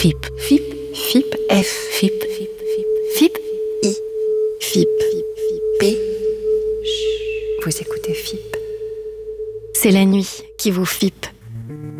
FIP. FIP. FIP. F. FIP. FIP. FIP. I. FIP. P. Vous écoutez FIP. C'est la nuit qui vous FIP.